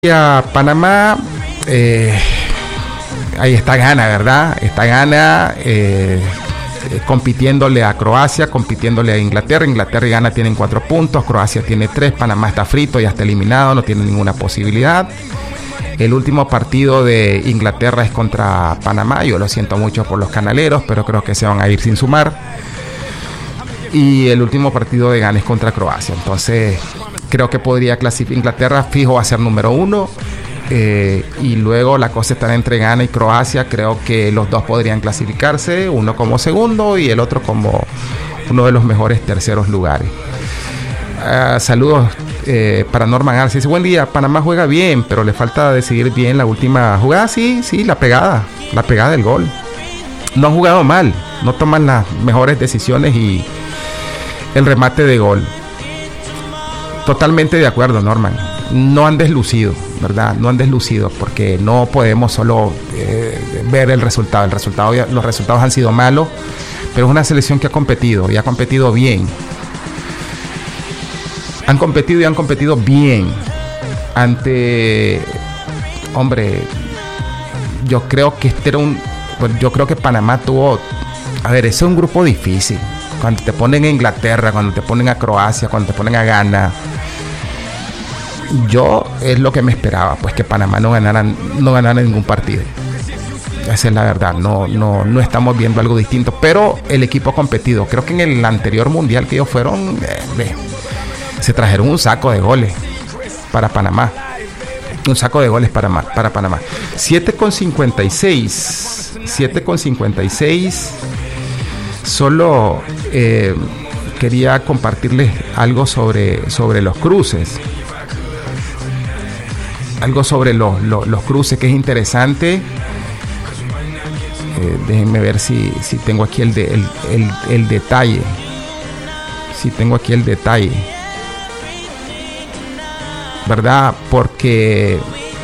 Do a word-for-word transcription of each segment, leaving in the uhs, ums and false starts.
A Panamá, eh, ahí está Ghana, ¿verdad? Está Ghana eh, eh, compitiéndole a Croacia, compitiéndole a Inglaterra. Inglaterra y Ghana tienen cuatro puntos, Croacia tiene tres, Panamá está frito, ya está eliminado, no tiene ninguna posibilidad. El último partido de Inglaterra es contra Panamá. Yo lo siento mucho por los canaleros, pero creo que se van a ir sin sumar. Y el último partido de Ghana es contra Croacia. Entonces creo que podría clasificar. Inglaterra fijo va a ser número uno. Eh, y luego la cosa estará entre Ghana y Croacia. Creo que los dos podrían clasificarse, uno como segundo y el otro como uno de los mejores terceros lugares. Uh, saludos eh, para Norman Arce. Dice: buen día, Panamá juega bien, pero le falta decidir bien la última jugada. Sí, sí, la pegada, la pegada del gol. No han jugado mal, no toman las mejores decisiones y el remate de gol. Totalmente de acuerdo, Norman. No han deslucido, ¿verdad? No han deslucido porque no podemos solo eh, ver el resultado. El resultado ya, los resultados han sido malos, pero es una selección que ha competido y ha competido bien. Han competido y han competido bien ante, hombre, yo creo que este era un, bueno, yo creo que Panamá tuvo, a ver, ese es un grupo difícil. Cuando te ponen a Inglaterra, cuando te ponen a Croacia, cuando te ponen a Ghana, yo es lo que me esperaba, pues que Panamá no ganara, no ganara ningún partido. Esa es la verdad, no, no, no estamos viendo algo distinto, pero el equipo ha competido. Creo que en el anterior mundial que ellos fueron, eh, se trajeron un saco de goles para Panamá. Un saco de goles para, para Panamá. siete con cincuenta y seis. siete con cincuenta y seis. Solo eh, quería compartirles algo sobre, sobre los cruces. Algo sobre los, los, los cruces que es interesante. Eh, déjenme ver si, si tengo aquí el, de, el, el, el detalle. Si tengo aquí el detalle. ¿Verdad? Porque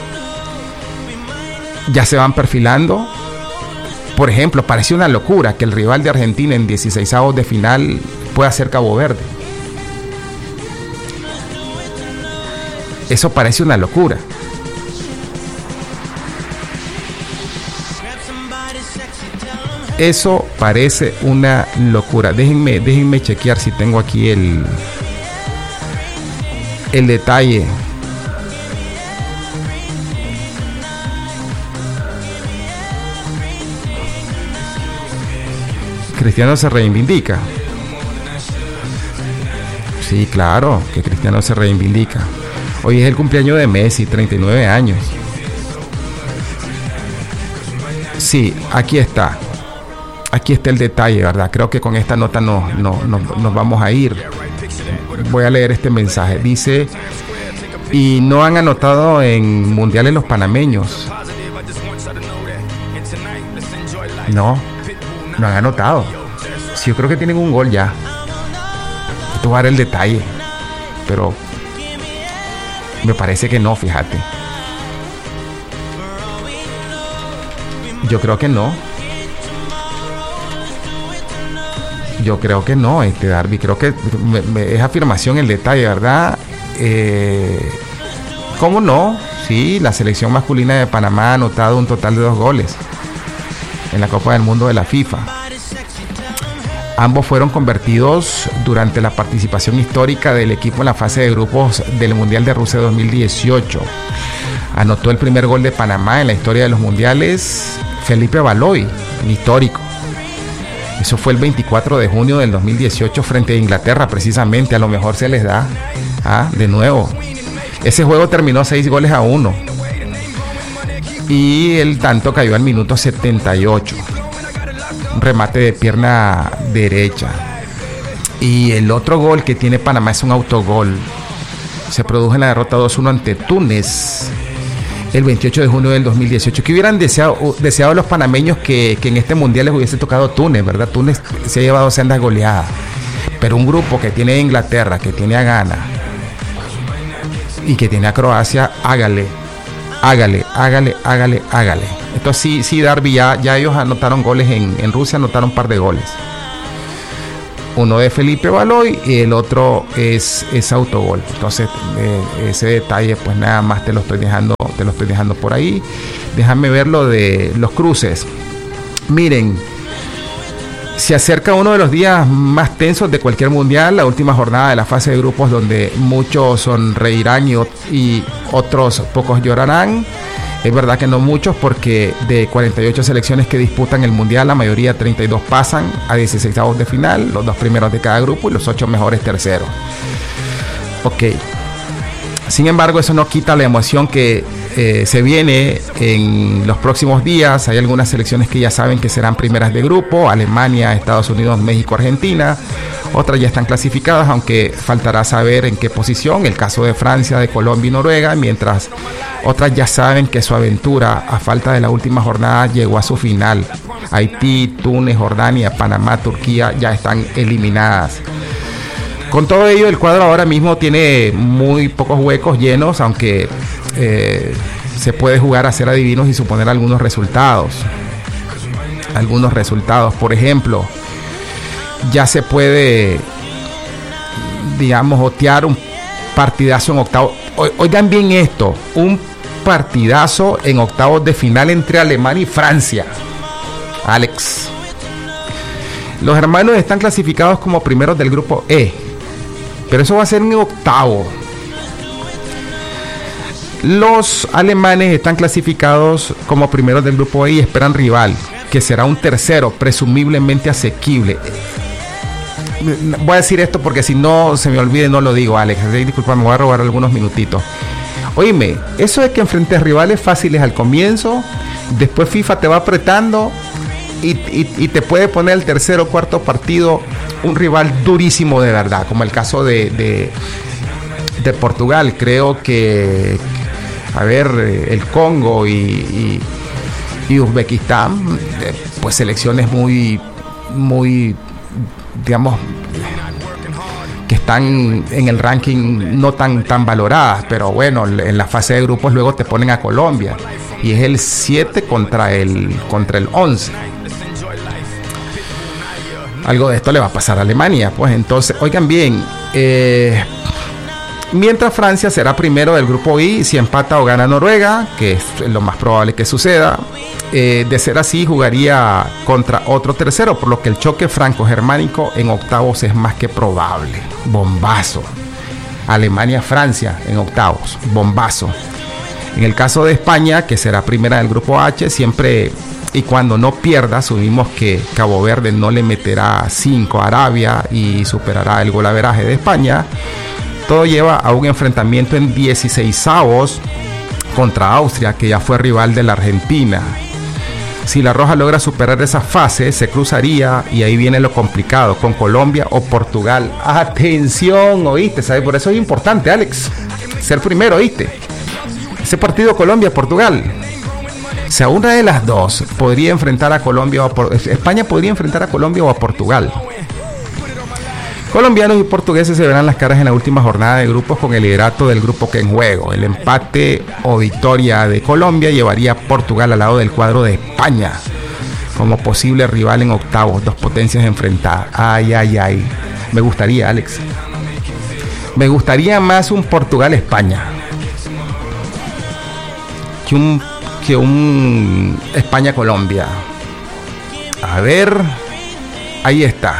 ya se van perfilando. Por ejemplo, parece una locura que el rival de Argentina en dieciseisavos de final pueda ser Cabo Verde. Eso parece una locura. Eso parece una locura. Déjenme, déjenme chequear si tengo aquí el, el detalle. Cristiano se reivindica. Sí, claro, que Cristiano se reivindica. Hoy es el cumpleaños de Messi, treinta y nueve años. Sí, aquí está. Aquí está el detalle, ¿verdad? Creo que con esta nota no, no, no, nos vamos a ir. Voy a leer este mensaje. Dice: y no han anotado en mundiales los panameños. No, no han anotado. Sí, yo creo que tienen un gol ya. Esto va a dar el detalle, pero me parece que no, fíjate. Yo creo que no. Yo creo que no, este Darby. Creo que me, me, es afirmación el detalle, ¿verdad? Eh, ¿Cómo no? Sí, la selección masculina de Panamá ha anotado un total de dos goles en la Copa del Mundo de la FIFA. Ambos fueron convertidos durante la participación histórica del equipo en la fase de grupos del Mundial de Rusia dos mil dieciocho. Anotó el primer gol de Panamá en la historia de los mundiales Felipe Baloy, un histórico. Eso fue el veinticuatro de junio del dos mil dieciocho frente a Inglaterra, precisamente. A lo mejor se les da ah, de nuevo. Ese juego terminó seis goles a uno. Y el tanto cayó al minuto setenta y ocho. Un remate de pierna derecha. Y el otro gol que tiene Panamá es un autogol. Se produjo en la derrota dos uno ante Túnez el veintiocho de junio del dos mil dieciocho. Que hubieran deseado, deseado los panameños que, que en este mundial les hubiese tocado Túnez, ¿verdad? Túnez se ha llevado sendas goleadas. Pero un grupo que tiene a Inglaterra, que tiene a Ghana y que tiene a Croacia, hágale. Hágale, hágale, hágale, hágale. Esto sí, sí, Darby, ya, ya ellos anotaron goles en, en Rusia, anotaron un par de goles. uno de Felipe Baloy y el otro es, es autogol. Entonces eh, ese detalle pues nada más te lo estoy dejando, te lo estoy dejando por ahí. Déjame ver lo de los cruces. Miren, se acerca uno de los días más tensos de cualquier mundial, la última jornada de la fase de grupos, donde muchos sonreirán y, y otros pocos llorarán. Es verdad que no muchos, porque de cuarenta y ocho selecciones que disputan el mundial, la mayoría, treinta y dos, pasan a dieciseisavos de final, los dos primeros de cada grupo y los ocho mejores terceros. Ok. Sin embargo, eso no quita la emoción que eh, se viene en los próximos días. Hay algunas selecciones que ya saben que serán primeras de grupo: Alemania, Estados Unidos, México, Argentina. Otras ya están clasificadas, aunque faltará saber en qué posición. El caso de Francia, de Colombia y Noruega, mientras otras ya saben que su aventura, a falta de la última jornada, llegó a su final. Haití, Túnez, Jordania, Panamá, Turquía ya están eliminadas. Con todo ello, el cuadro ahora mismo tiene muy pocos huecos llenos, aunque eh, se puede jugar a ser adivinos y suponer algunos resultados. Algunos resultados, por ejemplo, ya se puede, digamos, otear un partidazo en octavos. Oigan bien esto, un partidazo en octavos de final entre Alemania y Francia. Alex. Los hermanos están clasificados como primeros del grupo E, pero eso va a ser en octavo. Los alemanes están clasificados como primeros del grupo E y esperan rival, que será un tercero, presumiblemente asequible. Voy a decir esto porque si no se me olvide, no lo digo, Alex. Disculpa, me voy a robar algunos minutitos. Oíme, eso de que enfrentes rivales fáciles al comienzo, después FIFA te va apretando y, y, y te puede poner el tercer o cuarto partido un rival durísimo de verdad, como el caso de, de, de Portugal. Creo que, a ver, el Congo y, y, y Uzbekistán, pues selecciones muy, muy, digamos, que están en el ranking no tan, tan valoradas, pero bueno, en la fase de grupos luego te ponen a Colombia y es el siete contra el, contra el once. Algo de esto le va a pasar a Alemania, pues entonces, oigan bien, eh, mientras Francia será primero del grupo I, si empata o gana Noruega, que es lo más probable que suceda. Eh, de ser así, jugaría contra otro tercero, por lo que el choque franco-germánico en octavos es más que probable. Bombazo. Alemania-Francia en octavos, bombazo. En el caso de España, que será primera del grupo H, siempre y cuando no pierda, asumimos que Cabo Verde no le meterá cinco a Arabia y superará el golaveraje de España. Todo lleva a un enfrentamiento en dieciseisavos contra Austria, que ya fue rival de la Argentina. Si la Roja logra superar esa fase, se cruzaría, y ahí viene lo complicado, con Colombia o Portugal. Atención, ¿oíste? ¿Sabes? Por eso es importante, Alex, ser primero, ¿oíste? Ese partido Colombia-Portugal. O sea, una de las dos podría enfrentar a Colombia o a Por- España podría enfrentar a Colombia o a Portugal. Colombianos y portugueses se verán las caras en la última jornada de grupos, con el liderato del grupo que en juego. El empate o victoria de Colombia llevaría a Portugal al lado del cuadro de España como posible rival en octavos, dos potencias enfrentadas. Ay, ay, ay. Me gustaría, Alex. Me gustaría más un Portugal-España que un, que un España-Colombia. A ver, ahí está.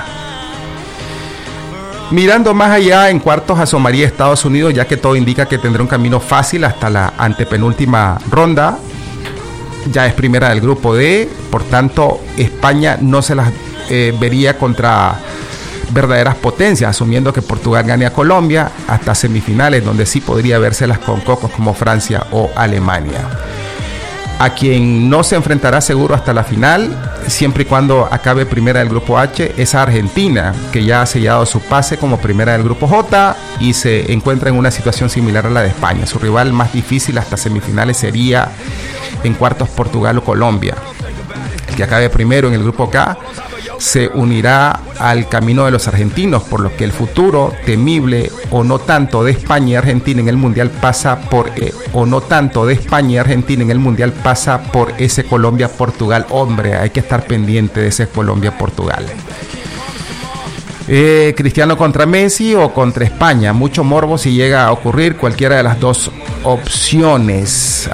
Mirando más allá, en cuartos asomaría Estados Unidos, ya que todo indica que tendrá un camino fácil hasta la antepenúltima ronda. Ya es primera del grupo D, por tanto España no se las eh, vería contra verdaderas potencias, asumiendo que Portugal gane a Colombia, hasta semifinales, donde sí podría vérselas con cocos como Francia o Alemania. A quien no se enfrentará seguro hasta la final, siempre y cuando acabe primera del grupo H, es a Argentina, que ya ha sellado su pase como primera del grupo J y se encuentra en una situación similar a la de España. Su rival más difícil hasta semifinales sería en cuartos Portugal o Colombia. El que acabe primero en el grupo K se unirá al camino de los argentinos, por lo que el futuro temible o no tanto de España y Argentina en el mundial pasa por eh, o no tanto de España y Argentina en el mundial pasa por ese Colombia-Portugal. Hombre, hay que estar pendiente de ese Colombia-Portugal. Eh, Cristiano contra Messi o contra España. Mucho morbo si llega a ocurrir cualquiera de las dos opciones.